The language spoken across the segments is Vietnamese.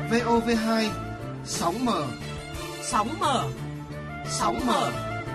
VOV2 sóng mở. Sóng mở. Sóng mở.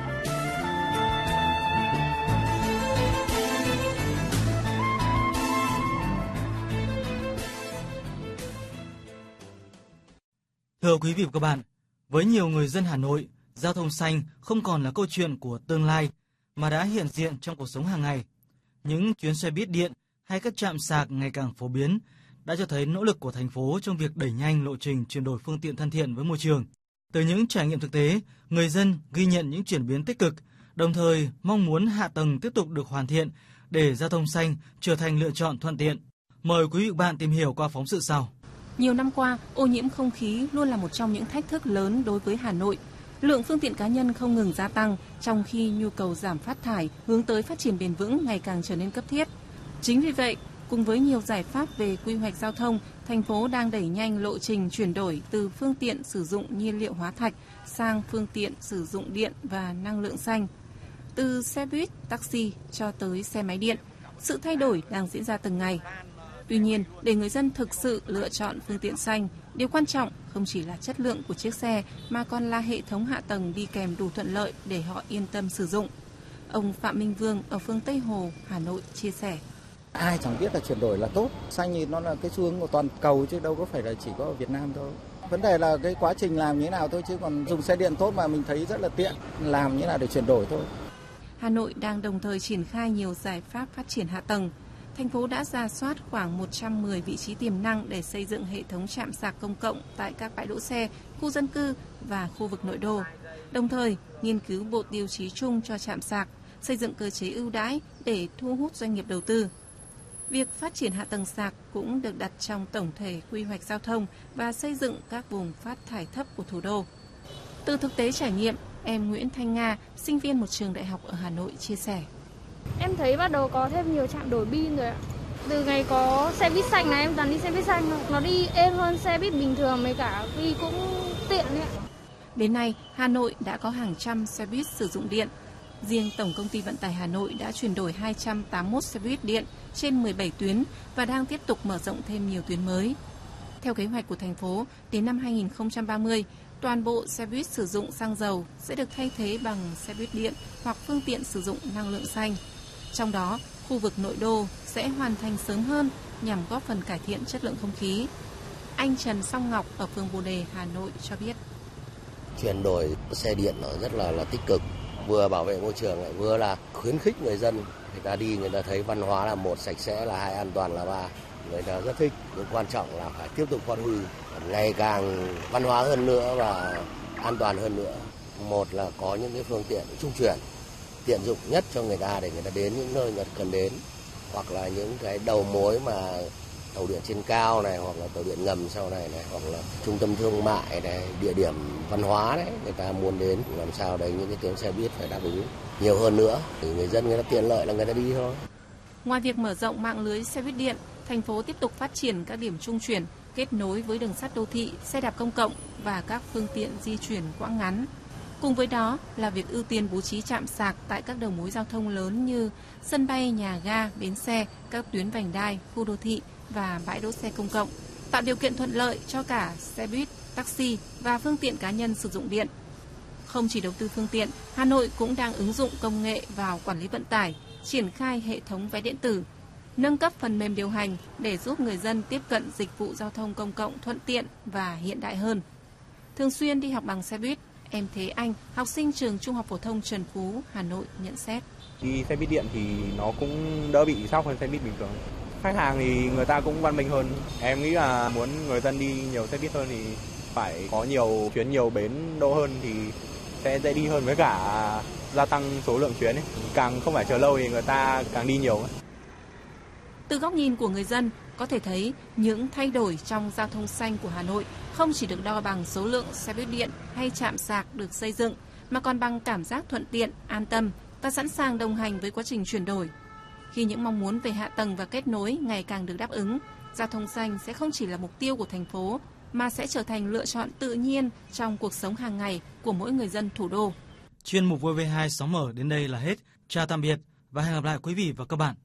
Thưa quý vị và các bạn, với nhiều người dân Hà Nội, giao thông xanh không còn là câu chuyện của tương lai mà đã hiện diện trong cuộc sống hàng ngày. Những chuyến xe buýt điện hay các trạm sạc ngày càng phổ biến đã cho thấy nỗ lực của thành phố trong việc đẩy nhanh lộ trình chuyển đổi phương tiện thân thiện với môi trường. Từ những trải nghiệm thực tế, người dân ghi nhận những chuyển biến tích cực, đồng thời mong muốn hạ tầng tiếp tục được hoàn thiện để giao thông xanh trở thành lựa chọn thuận tiện. Mời quý vị và bạn tìm hiểu qua phóng sự sau. Nhiều năm qua, ô nhiễm không khí luôn là một trong những thách thức lớn đối với Hà Nội. Lượng phương tiện cá nhân không ngừng gia tăng, trong khi nhu cầu giảm phát thải hướng tới phát triển bền vững ngày càng trở nên cấp thiết. Chính vì vậy, cùng với nhiều giải pháp về quy hoạch giao thông, thành phố đang đẩy nhanh lộ trình chuyển đổi từ phương tiện sử dụng nhiên liệu hóa thạch sang phương tiện sử dụng điện và năng lượng xanh. Từ xe buýt, taxi cho tới xe máy điện, sự thay đổi đang diễn ra từng ngày. Tuy nhiên, để người dân thực sự lựa chọn phương tiện xanh, điều quan trọng không chỉ là chất lượng của chiếc xe mà còn là hệ thống hạ tầng đi kèm đủ thuận lợi để họ yên tâm sử dụng. Ông Phạm Minh Vương ở phường Tây Hồ, Hà Nội chia sẻ. Ai chẳng biết là chuyển đổi là tốt, xanh thì nó là cái xu hướng của toàn cầu chứ đâu có phải là chỉ có ở Việt Nam thôi. Vấn đề là cái quá trình làm như thế nào thôi, chứ còn dùng xe điện tốt mà mình thấy rất là tiện, làm như thế nào để chuyển đổi thôi. Hà Nội đang đồng thời triển khai nhiều giải pháp phát triển hạ tầng. Thành phố đã rà soát khoảng 110 vị trí tiềm năng để xây dựng hệ thống trạm sạc công cộng tại các bãi đỗ xe, khu dân cư và khu vực nội đô. Đồng thời, nghiên cứu bộ tiêu chí chung cho trạm sạc, xây dựng cơ chế ưu đãi để thu hút doanh nghiệp đầu tư. Việc phát triển hạ tầng sạc cũng được đặt trong tổng thể quy hoạch giao thông và xây dựng các vùng phát thải thấp của thủ đô. Từ thực tế trải nghiệm, em Nguyễn Thanh Nga, sinh viên một trường đại học ở Hà Nội chia sẻ. Em thấy bắt đầu có thêm nhiều trạm đổi pin rồi ạ. Từ ngày có xe buýt xanh này em toàn đi xe buýt xanh thôi. Nó đi êm hơn xe buýt bình thường, với cả đi cũng tiện đấy ạ. Đến nay, Hà Nội đã có hàng trăm xe buýt sử dụng điện. Riêng Tổng công ty Vận tải Hà Nội đã chuyển đổi 281 xe buýt điện trên 17 tuyến và đang tiếp tục mở rộng thêm nhiều tuyến mới. Theo kế hoạch của thành phố, đến năm 2030, toàn bộ xe buýt sử dụng xăng dầu sẽ được thay thế bằng xe buýt điện hoặc phương tiện sử dụng năng lượng xanh. Trong đó, khu vực nội đô sẽ hoàn thành sớm hơn nhằm góp phần cải thiện chất lượng không khí. Anh Trần Song Ngọc ở phường Bồ Đề, Hà Nội cho biết. Chuyển đổi xe điện nó rất là tích cực, vừa bảo vệ môi trường lại vừa là khuyến khích người dân. Người ta đi người ta thấy văn hóa là 1, sạch sẽ là 2, an toàn là 3. Người ta rất thích, nhưng quan trọng là phải tiếp tục phát huy ngày càng văn hóa hơn nữa và an toàn hơn nữa. Một là có những cái phương tiện trung chuyển tiện dụng nhất cho người ta để người ta đến những nơi người ta cần đến, hoặc là những cái đầu mối mà tàu điện trên cao này, hoặc là tàu điện ngầm sau này, hoặc là trung tâm thương mại này, địa điểm văn hóa đấy, người ta muốn đến làm sao đấy những cái tuyến xe buýt phải đáp ứng nhiều hơn nữa thì người dân người ta tiện lợi là người ta đi thôi. Ngoài việc mở rộng mạng lưới xe buýt điện, thành phố tiếp tục phát triển các điểm trung chuyển kết nối với đường sắt đô thị, xe đạp công cộng và các phương tiện di chuyển quãng ngắn. Cùng với đó là việc ưu tiên bố trí trạm sạc tại các đầu mối giao thông lớn như sân bay, nhà ga, bến xe, các tuyến vành đai, khu đô thị và bãi đỗ xe công cộng, tạo điều kiện thuận lợi cho cả xe buýt, taxi và phương tiện cá nhân sử dụng điện. Không chỉ đầu tư phương tiện, Hà Nội cũng đang ứng dụng công nghệ vào quản lý vận tải, triển khai hệ thống vé điện tử, nâng cấp phần mềm điều hành để giúp người dân tiếp cận dịch vụ giao thông công cộng thuận tiện và hiện đại hơn. Thường xuyên đi học bằng xe buýt, em Thế Anh, học sinh trường Trung học phổ thông Trần Phú, Hà Nội nhận xét. Đi xe buýt điện thì nó cũng đỡ bị sóc hơn xe buýt bình thường. Khách hàng thì người ta cũng văn minh hơn. Em nghĩ là muốn người dân đi nhiều xe buýt hơn thì phải có nhiều chuyến, nhiều bến đỗ hơn thì sẽ dễ đi hơn, với cả gia tăng số lượng chuyến ấy. Càng không phải chờ lâu thì người ta càng đi nhiều. Từ góc nhìn của người dân, có thể thấy những thay đổi trong giao thông xanh của Hà Nội không chỉ được đo bằng số lượng xe buýt điện hay trạm sạc được xây dựng, mà còn bằng cảm giác thuận tiện, an tâm và sẵn sàng đồng hành với quá trình chuyển đổi. Khi những mong muốn về hạ tầng và kết nối ngày càng được đáp ứng, giao thông xanh sẽ không chỉ là mục tiêu của thành phố, mà sẽ trở thành lựa chọn tự nhiên trong cuộc sống hàng ngày của mỗi người dân thủ đô. Chuyên mục VV2 sóng mở đến đây là hết. Chào tạm biệt và hẹn gặp lại quý vị và các bạn.